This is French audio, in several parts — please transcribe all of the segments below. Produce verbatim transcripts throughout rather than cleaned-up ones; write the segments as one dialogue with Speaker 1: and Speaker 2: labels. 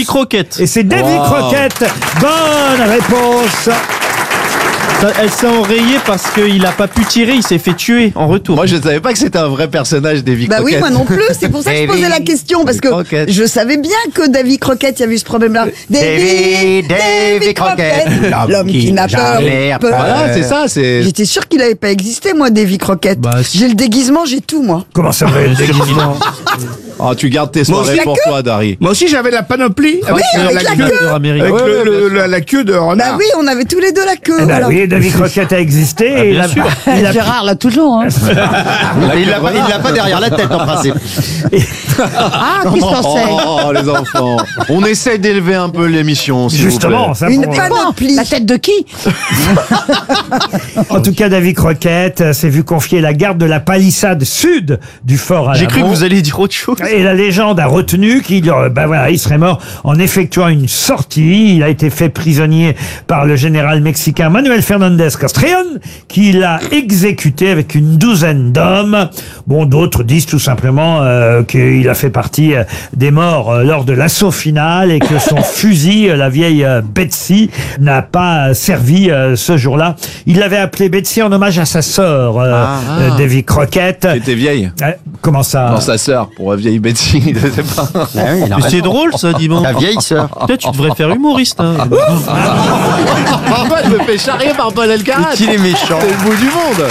Speaker 1: Croquette.
Speaker 2: Et c'est Davy
Speaker 1: Wow.
Speaker 2: Croquette. Bonne réponse.
Speaker 1: Ça, elle s'est enrayée parce qu'il a pas pu tirer, il s'est fait tuer en retour.
Speaker 3: Moi, je ne savais pas que c'était un vrai personnage, Davy
Speaker 4: Bah oui,
Speaker 3: Croquette.
Speaker 4: moi non plus. C'est pour ça que je posais la question. Parce que
Speaker 3: Croquette.
Speaker 4: je savais bien que Davy Croquette, il y avait eu ce problème-là.
Speaker 3: Davy, Davy Croquette.
Speaker 4: L'homme qui n'a peur. peur.
Speaker 3: Voilà, c'est ça. c'est.
Speaker 4: J'étais sûr qu'il avait pas existé, moi, Davy Croquette.
Speaker 1: Bah, si.
Speaker 4: J'ai le déguisement, j'ai tout, moi.
Speaker 2: Comment ça va, le déguisement?
Speaker 3: Oh, tu gardes tes
Speaker 5: Moi
Speaker 3: soirées
Speaker 4: aussi,
Speaker 3: pour
Speaker 4: la
Speaker 3: toi, Dari.
Speaker 5: Moi aussi, j'avais la panoplie avec,
Speaker 4: Oui,
Speaker 5: euh,
Speaker 4: avec la queue.
Speaker 1: Américain.
Speaker 5: avec
Speaker 3: Ouais,
Speaker 5: le-
Speaker 3: ouais,
Speaker 5: le-
Speaker 3: bien
Speaker 5: la, la queue de renard.
Speaker 4: Bah oui, on avait tous les deux la queue.
Speaker 2: Eh ben
Speaker 4: voilà.
Speaker 2: oui, Davy Croquette a existé. et il
Speaker 1: bien
Speaker 2: a,
Speaker 1: sûr.
Speaker 2: il a-
Speaker 6: Gérard l'a toujours. Hein.
Speaker 3: Il l'a pas, il l'a pas derrière la tête, en principe.
Speaker 6: Ah, qui s'en sait.
Speaker 3: Oh, les enfants. On essaie d'élever un peu l'émission, s'il vous
Speaker 2: Justement,
Speaker 3: plaît.
Speaker 2: ça
Speaker 4: Une
Speaker 2: pour-
Speaker 4: panoplie.
Speaker 6: La tête de qui?
Speaker 2: En tout cas, Davy Croquette euh, s'est vu confier la garde de la palissade sud du fort Alamo.
Speaker 1: J'ai cru que vous alliez dire autre chose.
Speaker 2: Et la légende a retenu qu'il euh, bah voilà, il serait mort en effectuant une sortie. Il a été fait prisonnier par le général mexicain Manuel Fernandez Castrillon, qui l'a exécuté avec une douzaine d'hommes. Bon, d'autres disent tout simplement euh, qu'il a fait partie euh, des morts euh, lors de l'assaut final et que son fusil, euh, la vieille euh, Betsy, n'a pas servi euh, ce jour-là. Il l'avait appelé Betsy en hommage à sa sœur, euh,
Speaker 3: Ah.
Speaker 2: euh, Davy Croquette.
Speaker 3: Elle était vieille.
Speaker 2: Euh, comment ça?
Speaker 3: Non, sa sœur, pour la vieille Betsy. Je sais pas.
Speaker 1: Mais c'est drôle ça, dis donc.
Speaker 3: La vieille sœur.
Speaker 1: Peut-être tu devrais faire humoriste. Hein.
Speaker 3: Moi, je me fais charrier par Paul Elkarat.
Speaker 1: Il est méchant.
Speaker 3: C'est le bout du monde.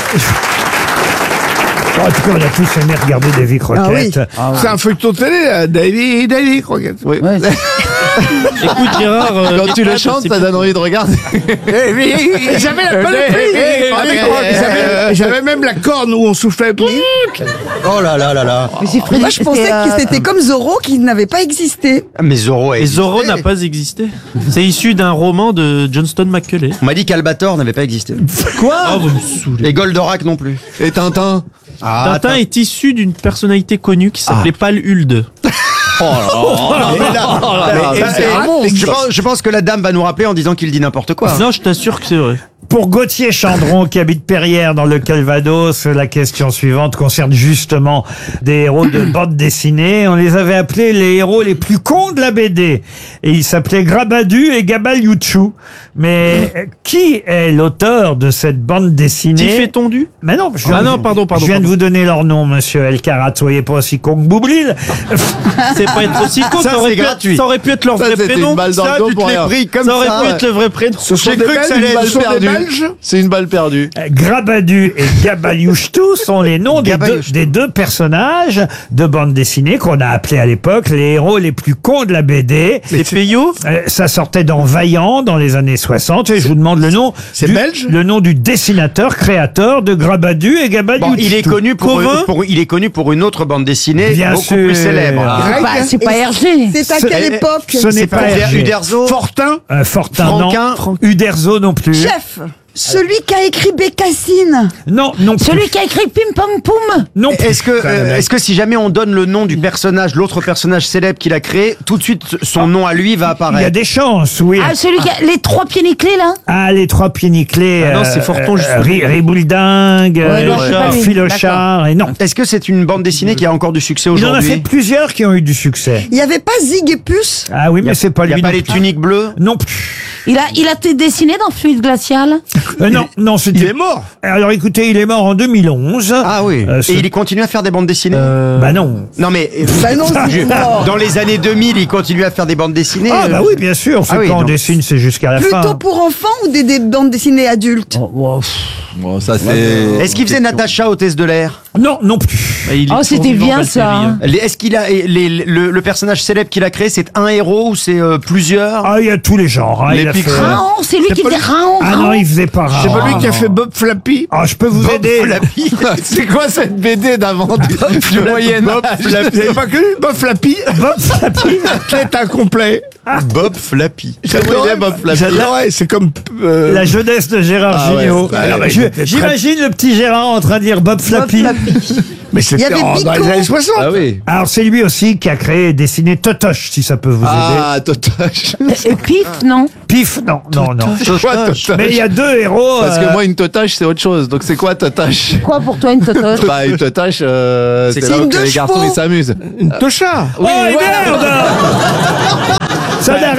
Speaker 2: En tout cas, on a tous aimé regarder Davy Croquette.
Speaker 5: C'est un feuilleton télé, là. Davy, Davy Croquette.
Speaker 3: Oui.
Speaker 1: Écoute Gérard, euh,
Speaker 3: Quand tu le
Speaker 1: Elkarat,
Speaker 3: chantes,
Speaker 1: c'est
Speaker 3: ça
Speaker 1: plus-
Speaker 3: donne envie de regarder.
Speaker 5: J'avais la panoplie. J'avais- J'avais même la corne où on soufflait.
Speaker 7: Oh là là là là.
Speaker 6: Mais c'est Frédéric,
Speaker 4: Moi, je pensais
Speaker 6: c'était,
Speaker 4: que
Speaker 6: euh,
Speaker 4: c'était comme Zorro qui n'avait pas existé.
Speaker 7: Mais Zorro a
Speaker 1: Et
Speaker 7: existé.
Speaker 1: Zorro n'a pas existé. C'est issu d'un roman de Johnston McCulley.
Speaker 7: On m'a dit qu'Albator n'avait pas existé.
Speaker 1: Ah, vous me saoulez.
Speaker 7: Et Goldorak non plus.
Speaker 3: Et Tintin.
Speaker 7: Ah,
Speaker 1: Tintin est issu d'une personnalité connue qui s'appelait Pal Hulde.
Speaker 7: Mais là-
Speaker 3: Mais
Speaker 7: mais-
Speaker 3: c'est un monstre.
Speaker 7: je, pense, je pense que la dame va nous rappeler en disant qu'il dit n'importe quoi.
Speaker 1: Non, je t'assure que c'est vrai.
Speaker 2: Pour Gauthier Chandron, qui habite Perrières dans le Calvados, la question suivante concerne justement des héros de bande dessinée. On les avait appelés les héros les plus cons de la B D. Et ils s'appelaient Grabadu et Gabaliouchou. Mais euh, qui est l'auteur de cette bande dessinée?
Speaker 1: Tif et tondu.
Speaker 2: Mais non, je viens,
Speaker 1: Ah non,
Speaker 2: de-
Speaker 1: pardon, pardon,
Speaker 2: je viens de
Speaker 1: pardon.
Speaker 2: vous donner leur nom, monsieur Elkarat. Soyez pas aussi con que Boublil.
Speaker 1: C'est pas être aussi con,
Speaker 7: Ça,
Speaker 1: ça, aurait
Speaker 7: c'est
Speaker 1: pu
Speaker 7: gratuit.
Speaker 1: être, ça aurait pu être leur
Speaker 3: Ça,
Speaker 1: vrai
Speaker 3: c'était
Speaker 1: prénom.
Speaker 3: une balle dans
Speaker 1: Ça,
Speaker 3: le dos
Speaker 1: tu te
Speaker 3: pour
Speaker 1: l'es
Speaker 3: rien.
Speaker 1: pris comme ça. aurait pu être le vrai prénom.
Speaker 5: Ce sont
Speaker 3: J'ai
Speaker 5: des
Speaker 3: cru que
Speaker 5: Belges,
Speaker 3: ça allait
Speaker 5: ce
Speaker 3: être
Speaker 5: sont des
Speaker 3: perdu.
Speaker 5: Belges.
Speaker 3: C'est une balle perdue.
Speaker 2: Euh, Grabadu et Gabaliouchtou sont les noms des deux,
Speaker 7: Gabaliouchtou.
Speaker 2: des deux personnages de bande dessinée qu'on a appelés à l'époque les héros les plus cons de la B D.
Speaker 1: C'est Peyo.
Speaker 2: Euh, ça sortait dans Vaillant dans les années soixante et je vous demande le nom.
Speaker 5: C'est
Speaker 2: du-
Speaker 5: belge
Speaker 2: Le nom du dessinateur, créateur de Grabadu et Gabaliouchtou.
Speaker 7: Bon, il est connu pour,
Speaker 1: Covin
Speaker 7: une, pour- il est connu pour une autre bande dessinée
Speaker 2: Bien
Speaker 7: beaucoup
Speaker 2: sûr.
Speaker 7: plus célèbre.
Speaker 5: Greg,
Speaker 6: bah, c'est pas
Speaker 4: Et
Speaker 6: Hergé.
Speaker 4: C'est à
Speaker 2: Ce-
Speaker 4: quelle
Speaker 2: eh,
Speaker 4: époque
Speaker 2: Ce n'est pas
Speaker 7: Uder-
Speaker 2: Hergé.
Speaker 7: Uderzo.
Speaker 5: Fortin.
Speaker 2: Euh, Fortin,
Speaker 7: Franquin.
Speaker 2: non. Uderzo non plus.
Speaker 4: Chef, celui qui a écrit Bécassine.
Speaker 2: Non, non plus.
Speaker 6: Celui qui a écrit Pim Pam Poum.
Speaker 2: Non plus.
Speaker 7: Est-ce que, euh, est-ce que si jamais on donne le nom du personnage, l'autre personnage célèbre qu'il a créé, tout de suite son nom à lui va
Speaker 2: Il y a
Speaker 7: apparaître?
Speaker 2: des chances, oui.
Speaker 6: Ah, celui qui a les trois pieds nickelés, là.
Speaker 2: Ah, les trois pieds nickelés.
Speaker 1: Ah non, c'est Forton, juste.
Speaker 2: Ri- Ribouledingue,
Speaker 6: Ouais, non,
Speaker 2: euh,
Speaker 6: c'est pas lui.
Speaker 2: Philochard, et non.
Speaker 7: Est-ce que c'est une bande dessinée qui a encore du succès
Speaker 2: Il en a
Speaker 7: aujourd'hui?
Speaker 2: fait plusieurs qui ont eu du succès.
Speaker 4: Il n'y avait pas Zig et Puce.
Speaker 2: Ah oui, mais c'est pas
Speaker 7: Il n'y
Speaker 2: lui.
Speaker 7: a pas
Speaker 2: non
Speaker 7: les
Speaker 2: plus.
Speaker 7: tuniques bleues?
Speaker 2: Non plus.
Speaker 6: Il a, il a été dessiné dans Fluide Glacial.
Speaker 2: Euh, non, non,
Speaker 5: Il
Speaker 2: c'était.
Speaker 5: est mort.
Speaker 2: Alors écoutez, il est mort en deux mille onze.
Speaker 7: Ah oui.
Speaker 2: Euh,
Speaker 7: Et
Speaker 2: ce-
Speaker 7: il continue à faire des bandes dessinées?
Speaker 2: Bah non.
Speaker 7: Non mais euh,
Speaker 4: Bah non, c'est
Speaker 7: je-
Speaker 4: mort.
Speaker 7: dans les années deux mille, il continue à faire des bandes dessinées.
Speaker 2: Ah
Speaker 7: euh,
Speaker 2: bah oui, bien sûr. C'est
Speaker 7: Ah oui,
Speaker 2: quand on
Speaker 7: donc-
Speaker 2: dessine, c'est jusqu'à la fin.
Speaker 4: Plutôt pour enfants ou des, des bandes dessinées adultes?
Speaker 3: Bon, ça c'est.
Speaker 7: Est-ce qu'il faisait Natacha, hôtesse de l'air?
Speaker 2: Non, non plus.
Speaker 1: Bah, il est
Speaker 6: Oh, c'était
Speaker 1: survivant,
Speaker 6: bien,
Speaker 1: Valtteri,
Speaker 6: ça,
Speaker 1: hein.
Speaker 6: hein.
Speaker 7: Les- Est-ce qu'il a et les- le, le personnage célèbre qu'il a créé, c'est un héros ou c'est euh, plusieurs?
Speaker 2: Ah, il y a tous les genres. hein.
Speaker 3: Les
Speaker 2: Il a fait-
Speaker 3: pics-
Speaker 6: Raon, c'est lui qui
Speaker 5: pas
Speaker 6: faisait
Speaker 5: lui.
Speaker 6: Raon.
Speaker 2: Ah non, il faisait pas
Speaker 5: C'est
Speaker 2: rare.
Speaker 5: pas lui qui a fait Bob Flappy.
Speaker 2: Ah, je peux vous aider.
Speaker 3: C'est quoi cette B D d'avant du, du Moyen
Speaker 5: Bob
Speaker 3: Âge?
Speaker 5: Flappy. Vous avez pas connu Bob Flappy?
Speaker 2: Bob Flappy.
Speaker 5: Athlète incomplet.
Speaker 3: Bob Flappy.
Speaker 5: J'adorais
Speaker 3: Bob Flappy.
Speaker 5: J'adorais, c'est comme... euh,
Speaker 2: La jeunesse de Gérard
Speaker 3: Ah ouais,
Speaker 2: Gignot.
Speaker 3: c'est-
Speaker 2: Alors, bah,
Speaker 5: ouais,
Speaker 2: je-
Speaker 5: c'était
Speaker 2: J'imagine le petit Gérard en train de dire Bob Flappy.
Speaker 5: Mais c'était
Speaker 4: Il y avait
Speaker 5: en- dans les
Speaker 4: Pico.
Speaker 5: années soixante.
Speaker 3: Ah oui.
Speaker 2: Alors c'est lui aussi qui a créé et dessiné Totoche, si ça peut vous aider.
Speaker 3: Ah, Totoche.
Speaker 6: Et Pif, non.
Speaker 2: Pif, non, non, non.
Speaker 3: Quoi, Totoche?
Speaker 2: Mais il y a deux héros.
Speaker 3: Parce
Speaker 2: euh,
Speaker 3: que moi, une Totoche, c'est autre chose. Donc, c'est quoi, Totoche?
Speaker 6: Quoi pour toi, une totoche?
Speaker 3: Bah, une Totoche, euh, c'est
Speaker 7: C'est
Speaker 3: là
Speaker 4: une
Speaker 3: où
Speaker 4: deux
Speaker 3: les garçons,
Speaker 4: chevaux.
Speaker 3: ils s'amusent.
Speaker 5: Une Tosha.
Speaker 2: Oh, et merde.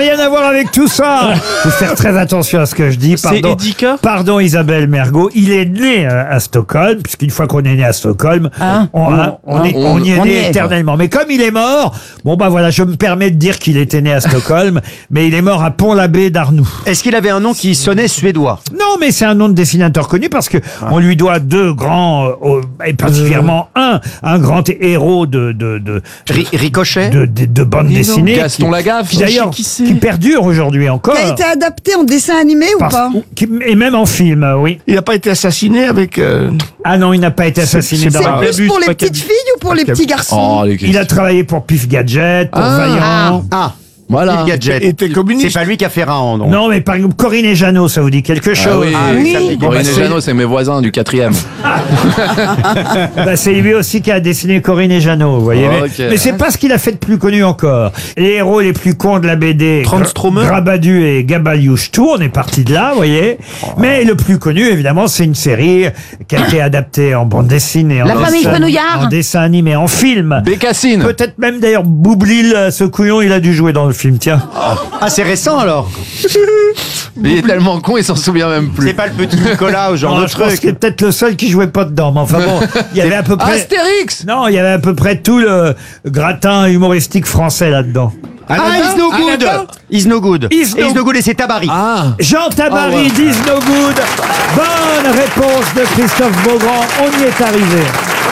Speaker 2: rien à voir avec tout ça. Faut faire très attention à ce que je dis.
Speaker 1: C'est
Speaker 2: Pardon,
Speaker 1: Edika
Speaker 2: pardon Isabelle Mergo. Il est né à, à Stockholm, puisqu'une fois qu'on est né à Stockholm,
Speaker 6: Hein
Speaker 2: on, hein, on, est, on y est
Speaker 6: on
Speaker 2: né
Speaker 6: y est.
Speaker 2: éternellement. Mais comme il est mort, bon bah voilà, je me permets de dire qu'il était né à Stockholm, mais il est mort à Pont-l'Abbé d'Arnoux.
Speaker 7: Est-ce qu'il avait un nom qui sonnait suédois?
Speaker 2: Non, mais c'est un nom de dessinateur connu parce que on lui doit deux grands, euh, et particulièrement un, un grand héros de de de
Speaker 7: Ri- Ricochet
Speaker 2: de, de, de bande dessinée.
Speaker 3: Gaston
Speaker 2: qui-
Speaker 3: Lagaffe.
Speaker 2: qui d'ailleurs
Speaker 1: Qui c'est
Speaker 2: qui perdure aujourd'hui encore.
Speaker 4: Qui a été adapté en dessin animé ou
Speaker 2: Parce-
Speaker 4: pas?
Speaker 2: ou- qui- et même en film, euh, oui.
Speaker 5: Il n'a pas été assassiné avec... euh,
Speaker 2: Ah non, il n'a pas été assassiné
Speaker 5: c'est
Speaker 2: dans
Speaker 4: C'est
Speaker 2: la
Speaker 5: pas-
Speaker 4: plus
Speaker 1: Abus,
Speaker 4: pour les
Speaker 1: pas
Speaker 4: petites
Speaker 1: qu'abus.
Speaker 4: filles ou pour les petits garçons?
Speaker 3: Oh, les
Speaker 2: Il a travaillé pour Pif Gadget, pour
Speaker 3: Ah.
Speaker 2: Vaillant.
Speaker 7: Ah,
Speaker 3: Voilà.
Speaker 7: Steve Gadget.
Speaker 5: Il était communiste.
Speaker 7: C'est pas lui qui a fait Rahan, donc.
Speaker 2: Non, mais par exemple, Corinne et Jeannot, ça vous dit quelque
Speaker 3: Ah
Speaker 2: chose?
Speaker 3: oui,
Speaker 7: Ah oui, ça me dit-
Speaker 3: Corinne
Speaker 2: bah,
Speaker 3: et
Speaker 2: c'est-
Speaker 3: Jeannot, c'est mes voisins du quatrième.
Speaker 2: Bah, c'est lui aussi qui a dessiné Corinne et Jeannot, vous voyez.
Speaker 3: Oh,
Speaker 2: mais
Speaker 3: ok.
Speaker 2: mais c'est pas ce qu'il a fait de plus connu encore. Les héros les plus cons de la B D,
Speaker 1: Transtromer.
Speaker 2: Grabadu et Gabaliouche-Tout, on est parti de là, vous voyez. Mais le plus connu, évidemment, c'est une série qui a été adaptée en bande dessinée, en,
Speaker 6: La famille
Speaker 2: dessin,
Speaker 6: Fenouillard.
Speaker 2: en dessin animé, en film.
Speaker 3: Bécassine.
Speaker 2: Peut-être même d'ailleurs Boublil, ce couillon, il a dû jouer dans le film, tiens.
Speaker 7: Ah, c'est récent alors.
Speaker 3: Il est tellement con, il s'en souvient même plus.
Speaker 7: C'est pas le petit Nicolas ou genre
Speaker 2: Non,
Speaker 7: de
Speaker 2: je pense
Speaker 7: truc.
Speaker 2: qu'il est peut-être le seul qui jouait pas dedans, mais enfin bon, il y avait à peu près...
Speaker 3: Astérix.
Speaker 2: Non, il y avait à peu près tout le gratin humoristique français là-dedans.
Speaker 7: Ah, Is No Good. Is No Good.
Speaker 2: Is no-
Speaker 7: Is No Good et c'est Tabari.
Speaker 3: Ah.
Speaker 2: Jean Tabary,
Speaker 3: Ah ouais.
Speaker 2: Is No Good. Bonne réponse de Christophe Beaugrand. On y est arrivé.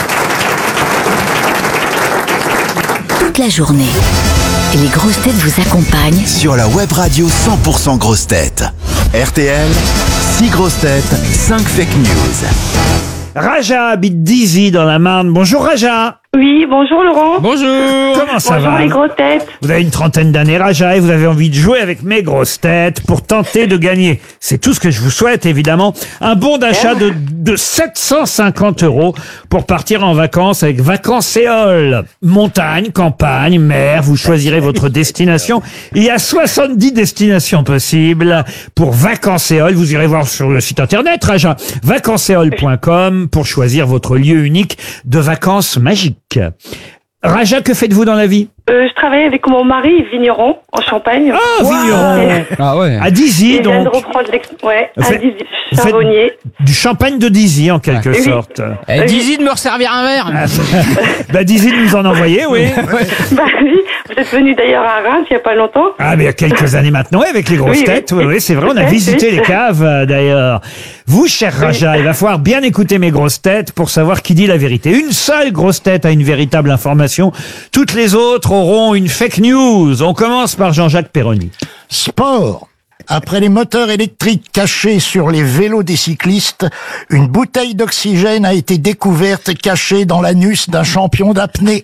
Speaker 8: Toute la journée, les grosses têtes vous accompagnent
Speaker 9: Sur la web radio cent pour cent grosses têtes. R T L, six grosses têtes, cinq fake news.
Speaker 2: Raja habite Dizy dans la Marne. Bonjour Raja.
Speaker 10: Oui, bonjour Laurent.
Speaker 1: Bonjour.
Speaker 2: Comment ça
Speaker 10: Bonjour
Speaker 2: va
Speaker 10: les grosses têtes.
Speaker 2: Vous avez une trentaine d'années, Raja, et vous avez envie de jouer avec mes grosses têtes pour tenter de gagner. C'est tout ce que je vous souhaite, évidemment. Un bon d'achat de, de sept cent cinquante euros pour partir en vacances avec Vacancéole. Montagne, campagne, mer, vous choisirez votre destination. Il y a soixante-dix destinations possibles pour Vacancéole. Vous irez voir sur le site internet, Raja, vacancéole point com pour choisir votre lieu unique de vacances magiques. Raja, que faites-vous dans la vie?
Speaker 10: Euh, je travaille avec mon mari, vigneron, en Champagne.
Speaker 2: Ah, vigneron.
Speaker 1: Ah ouais.
Speaker 2: À Dizy,
Speaker 10: Il vient de
Speaker 2: donc.
Speaker 10: reprendre l'ex... Ouais,
Speaker 2: Vous
Speaker 10: à
Speaker 2: faites-
Speaker 10: Dizy,
Speaker 2: vous faites-
Speaker 10: charbonnier.
Speaker 2: Du champagne de Dizy, en quelque
Speaker 10: Oui.
Speaker 2: sorte.
Speaker 1: Eh, Dizzy de me resservir un verre.
Speaker 2: Bah, Dizy nous en envoyer, oui.
Speaker 10: Bah oui, vous êtes venu d'ailleurs à Reims il n'y a pas longtemps.
Speaker 2: Ah, mais il y a quelques années maintenant, avec les grosses
Speaker 10: Oui, oui.
Speaker 2: têtes. Oui, oui, c'est vrai, on a
Speaker 10: Oui,
Speaker 2: visité
Speaker 10: oui.
Speaker 2: les caves, euh, d'ailleurs. Vous, cher Raja, il va falloir bien écouter mes grosses têtes pour savoir qui dit la vérité. Une seule grosse tête a une véritable information. Toutes les autres auront une fake news. On commence par Jean-Jacques Perroni.
Speaker 11: Sport. Après les moteurs électriques cachés sur les vélos des cyclistes, une bouteille d'oxygène a été découverte cachée dans l'anus d'un champion d'apnée.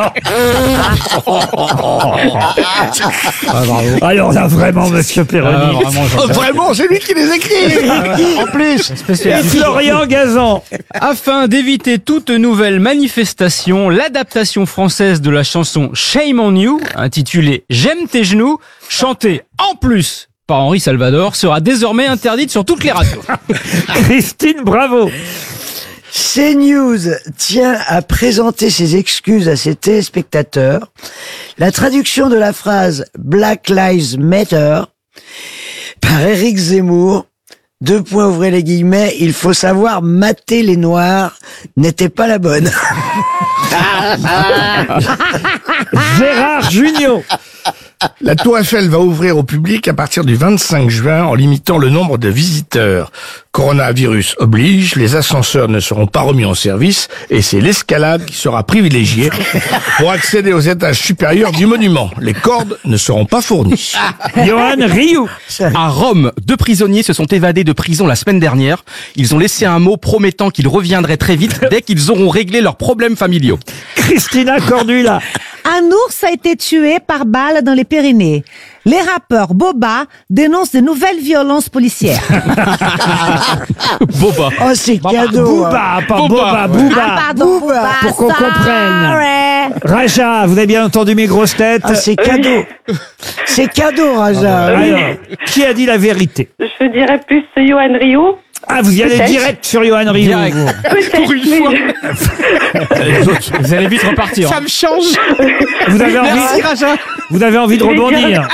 Speaker 2: Alors là, vraiment, monsieur Perroni.
Speaker 5: Oh, vraiment, c'est lui qui les écrit. En plus.
Speaker 2: Et Florian Gazan.
Speaker 1: Afin d'éviter toute nouvelle manifestation, l'adaptation française de la chanson Shame on You, intitulée J'aime tes genoux, chantée en plus par Henri Salvador, sera désormais interdite sur toutes les radios.
Speaker 2: Christine Bravo.
Speaker 12: CNews tient à présenter ses excuses à ses téléspectateurs. La traduction de la phrase Black Lives Matter par Éric Zemmour, deux points ouvrez les guillemets, il faut savoir mater les noirs, n'était pas la bonne.
Speaker 2: Gérard Jugnot.
Speaker 5: La Tour Eiffel va ouvrir au public à partir du vingt-cinq juin en limitant le nombre de visiteurs. Coronavirus oblige, les ascenseurs ne seront pas remis en service et c'est l'escalade qui sera privilégiée pour accéder aux étages supérieurs du monument. Les cordes ne seront pas fournies.
Speaker 2: Johan Rioux.
Speaker 13: À Rome, deux prisonniers se sont évadés de prison la semaine dernière. Ils ont laissé un mot promettant qu'ils reviendraient très vite dès qu'ils auront réglé leurs problèmes familiaux.
Speaker 2: Christina Cordula.
Speaker 14: Un ours a été tué par balle dans les Pyrénées. Les rappeurs Boba dénoncent de nouvelles violences policières.
Speaker 13: Boba.
Speaker 12: Oh, c'est cadeau.
Speaker 2: Booba,
Speaker 12: hein.
Speaker 2: pas Boba, Booba.
Speaker 14: Ah, pardon,
Speaker 12: Booba,
Speaker 14: Booba,
Speaker 2: pour qu'on
Speaker 14: sorry.
Speaker 2: comprenne. Raja, vous avez bien entendu mes grosses têtes.
Speaker 12: Ah, c'est cadeau. C'est cadeau, Raja.
Speaker 2: Alors, qui a dit la vérité?
Speaker 10: Je dirais plus Johan Rio.
Speaker 2: Ah, vous y allez
Speaker 10: Peut-être.
Speaker 2: direct sur Johan Rioux.
Speaker 1: Direct.
Speaker 2: vous.
Speaker 10: Peut-être. mais-
Speaker 1: Vous allez vite repartir.
Speaker 3: Ça me change.
Speaker 2: Vous avez envie,
Speaker 3: Merci Raja.
Speaker 2: vous avez envie de
Speaker 10: Je vais dire-
Speaker 2: rebondir.